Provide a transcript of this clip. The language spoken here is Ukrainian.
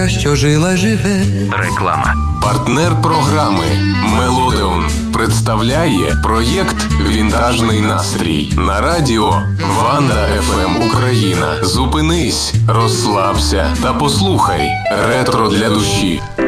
що жила живе. Реклама. Партнер програми Мелодеон представляє проєкт «Вінтажний настрій» на радіо Ванда ФМ Україна. Зупинись, розслабся та послухай ретро для душі.